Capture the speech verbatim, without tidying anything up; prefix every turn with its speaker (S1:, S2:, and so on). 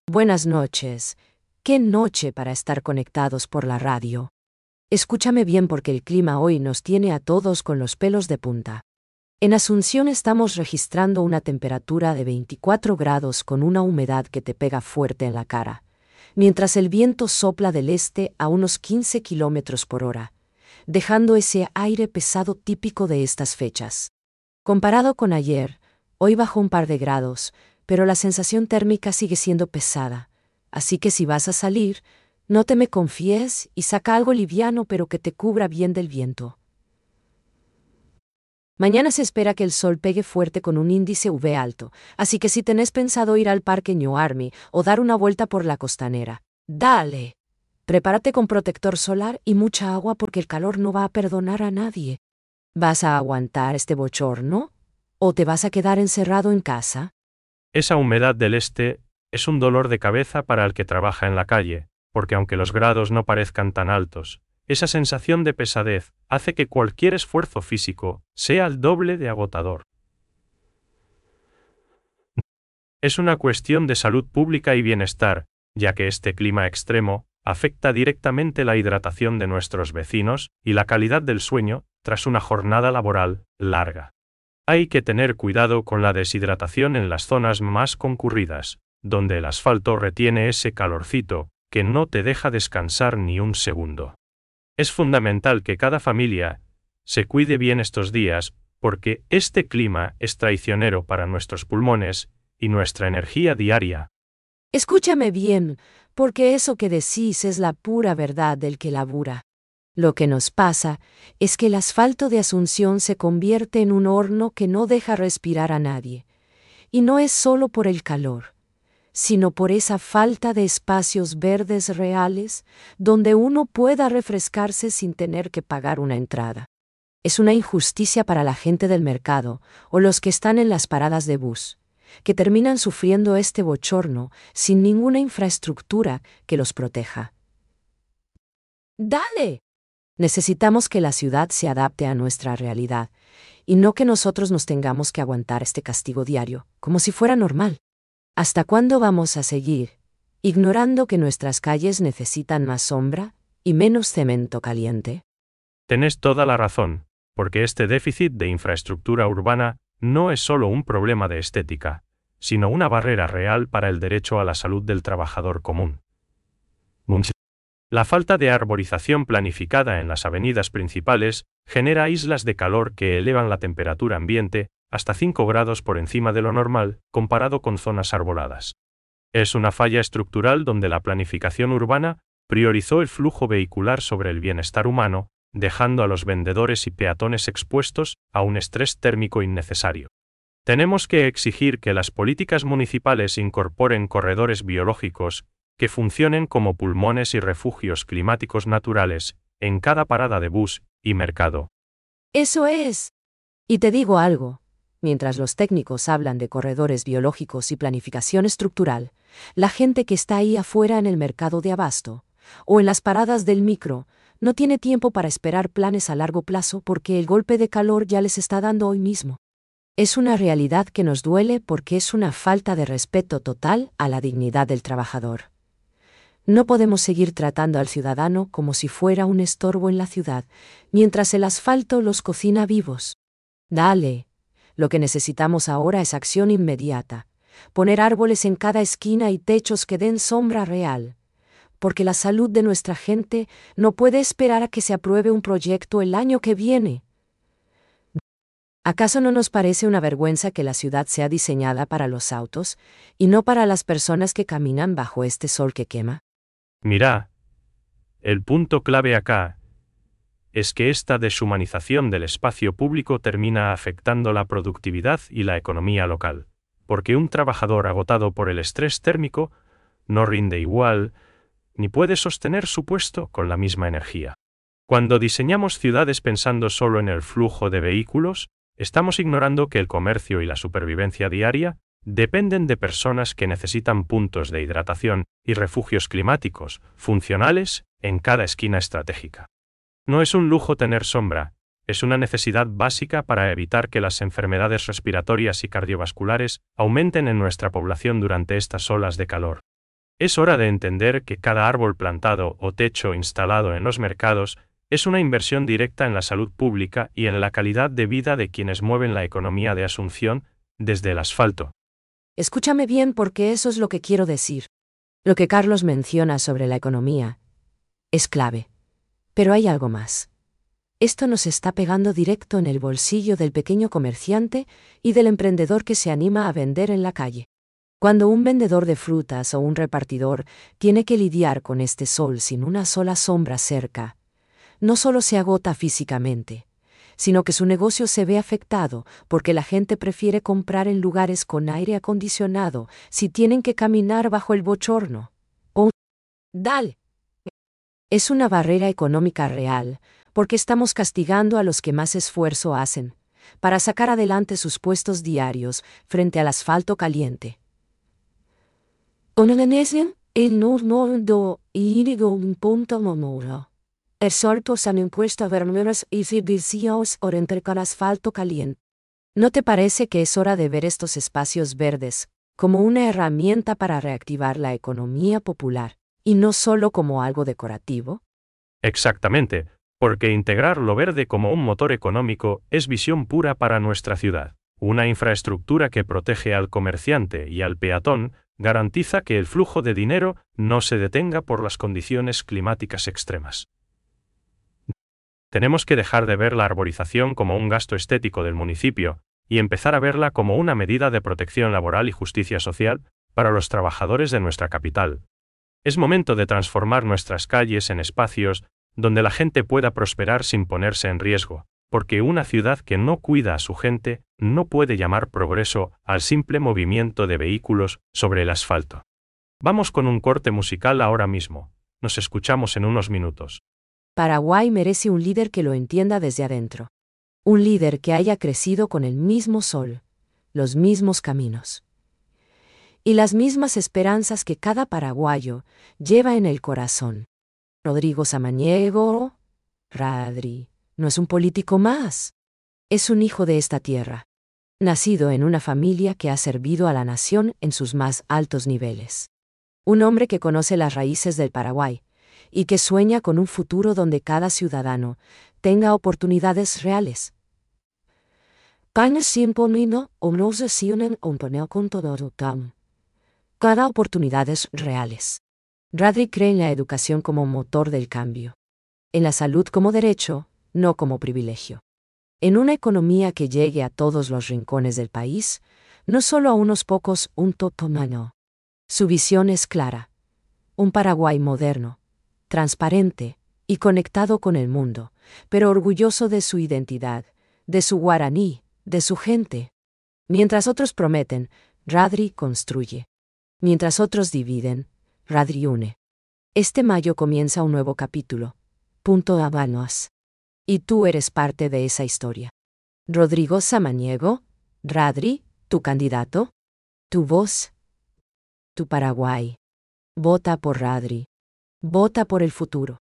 S1: Buenas noches. Qué noche para estar conectados por la radio. Escúchame bien porque el clima hoy nos tiene a todos con los pelos de punta. En Asunción estamos registrando una temperatura de veinticuatro grados con una humedad que te pega fuerte en la cara, mientras el viento sopla del este a unos quince kilómetros por hora, dejando ese aire pesado típico de estas fechas. Comparado con ayer, hoy bajó un par de grados, pero la sensación térmica sigue siendo pesada, así que si vas a salir, no te me confíes y saca algo liviano pero que te cubra bien del viento. Mañana se espera que el sol pegue fuerte con un índice U V alto, así que si tenés pensado ir al Parque Ñuarmi o dar una vuelta por la costanera, ¡dale! Prepárate con protector solar y mucha agua porque el calor no va a perdonar a nadie. ¿Vas a aguantar este bochorno? ¿O te vas a quedar encerrado en casa?
S2: Esa humedad del este es un dolor de cabeza para el que trabaja en la calle, porque aunque los grados no parezcan tan altos, esa sensación de pesadez hace que cualquier esfuerzo físico sea el doble de agotador. Es una cuestión de salud pública y bienestar, ya que este clima extremo afecta directamente la hidratación de nuestros vecinos y la calidad del sueño tras una jornada laboral larga. Hay que tener cuidado con la deshidratación en las zonas más concurridas, donde el asfalto retiene ese calorcito que no te deja descansar ni un segundo. Es fundamental que cada familia se cuide bien estos días, porque este clima es traicionero para nuestros pulmones y nuestra energía diaria.
S1: Escúchame bien, porque eso que decís es la pura verdad del que labura. Lo que nos pasa es que el asfalto de Asunción se convierte en un horno que no deja respirar a nadie. Y no es solo por el calor, sino por esa falta de espacios verdes reales donde uno pueda refrescarse sin tener que pagar una entrada. Es una injusticia para la gente del mercado o los que están en las paradas de bus, que terminan sufriendo este bochorno sin ninguna infraestructura que los proteja. ¡Dale! Necesitamos que la ciudad se adapte a nuestra realidad, y no que nosotros nos tengamos que aguantar este castigo diario, como si fuera normal. ¿Hasta cuándo vamos a seguir, ignorando que nuestras calles necesitan más sombra y menos cemento caliente?
S2: Tenés toda la razón, porque este déficit de infraestructura urbana no es solo un problema de estética, sino una barrera real para el derecho a la salud del trabajador común. La falta de arborización planificada en las avenidas principales genera islas de calor que elevan la temperatura ambiente hasta cinco grados por encima de lo normal comparado con zonas arboladas. Es una falla estructural donde la planificación urbana priorizó el flujo vehicular sobre el bienestar humano, dejando a los vendedores y peatones expuestos a un estrés térmico innecesario. Tenemos que exigir que las políticas municipales incorporen corredores biológicos que funcionen como pulmones y refugios climáticos naturales en cada parada de bus y mercado.
S1: Eso es. Y te digo algo, mientras los técnicos hablan de corredores biológicos y planificación estructural, la gente que está ahí afuera en el mercado de abasto, o en las paradas del micro, no tiene tiempo para esperar planes a largo plazo porque el golpe de calor ya les está dando hoy mismo. Es una realidad que nos duele porque es una falta de respeto total a la dignidad del trabajador. No podemos seguir tratando al ciudadano como si fuera un estorbo en la ciudad, mientras el asfalto los cocina vivos. Dale. Lo que necesitamos ahora es acción inmediata. Poner árboles en cada esquina y techos que den sombra real. Porque la salud de nuestra gente no puede esperar a que se apruebe un proyecto el año que viene. ¿Acaso no nos parece una vergüenza que la ciudad sea diseñada para los autos y no para las personas que caminan bajo este sol que quema?
S2: Mira, el punto clave acá es que esta deshumanización del espacio público termina afectando la productividad y la economía local, porque un trabajador agotado por el estrés térmico no rinde igual, ni puede sostener su puesto con la misma energía. Cuando diseñamos ciudades pensando solo en el flujo de vehículos, estamos ignorando que el comercio y la supervivencia diaria dependen de personas que necesitan puntos de hidratación y refugios climáticos funcionales en cada esquina estratégica. No es un lujo tener sombra, es una necesidad básica para evitar que las enfermedades respiratorias y cardiovasculares aumenten en nuestra población durante estas olas de calor. Es hora de entender que cada árbol plantado o techo instalado en los mercados es una inversión directa en la salud pública y en la calidad de vida de quienes mueven la economía de Asunción desde el asfalto.
S1: Escúchame bien porque eso es lo que quiero decir. Lo que Carlos menciona sobre la economía es clave. Pero hay algo más. Esto nos está pegando directo en el bolsillo del pequeño comerciante y del emprendedor que se anima a vender en la calle. Cuando un vendedor de frutas o un repartidor tiene que lidiar con este sol sin una sola sombra cerca, no solo se agota físicamente, sino que su negocio se ve afectado porque la gente prefiere comprar en lugares con aire acondicionado si tienen que caminar bajo el bochorno. Oh, dale. Es una barrera económica real, porque estamos castigando a los que más esfuerzo hacen para sacar adelante sus puestos diarios frente al asfalto caliente. Onanesen el nordo irigo un punto momoro. El sorto han impuesto vermeras y servicios oriente al asfalto caliente. ¿No te parece que es hora de ver estos espacios verdes como una herramienta para reactivar la economía popular, y no solo como algo decorativo?
S2: Exactamente, porque integrar lo verde como un motor económico es visión pura para nuestra ciudad. Una infraestructura que protege al comerciante y al peatón garantiza que el flujo de dinero no se detenga por las condiciones climáticas extremas. Tenemos que dejar de ver la arborización como un gasto estético del municipio y empezar a verla como una medida de protección laboral y justicia social para los trabajadores de nuestra capital. Es momento de transformar nuestras calles en espacios donde la gente pueda prosperar sin ponerse en riesgo, porque una ciudad que no cuida a su gente no puede llamar progreso al simple movimiento de vehículos sobre el asfalto. Vamos con un corte musical ahora mismo. Nos escuchamos en unos minutos.
S1: Paraguay merece un líder que lo entienda desde adentro. Un líder que haya crecido con el mismo sol, los mismos caminos y las mismas esperanzas que cada paraguayo lleva en el corazón. Rodrigo Samaniego, Radri, no es un político más. Es un hijo de esta tierra, nacido en una familia que ha servido a la nación en sus más altos niveles. Un hombre que conoce las raíces del Paraguay y que sueña con un futuro donde cada ciudadano tenga oportunidades reales. Cada oportunidades reales. Radri cree en la educación como motor del cambio. En la salud como derecho, no como privilegio. En una economía que llegue a todos los rincones del país, no solo a unos pocos, un totomano. Su visión es clara. Un Paraguay moderno, transparente y conectado con el mundo, pero orgulloso de su identidad, de su guaraní, de su gente. Mientras otros prometen, Radri construye. Mientras otros dividen, Radri une. Este mayo comienza un nuevo capítulo. Punto Habanos. Y tú eres parte de esa historia. Rodrigo Samaniego, Radri, tu candidato, tu voz, tu Paraguay. Vota por Radri. Vota por el futuro.